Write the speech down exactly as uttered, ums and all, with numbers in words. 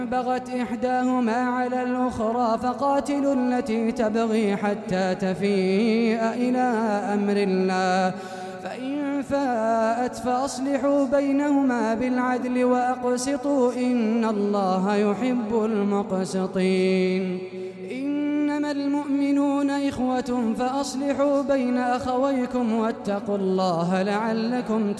بغت إحداهما على الأخرى فقاتلوا التي تبغي حتى تفيء إلى أمر الله، فإن فاءت فأصلحوا بينهما بالعدل وأقسطوا إن الله يحب المقسطين. إنما المؤمنون إخوة فأصلحوا بين أخويكم واتقوا الله لعلكم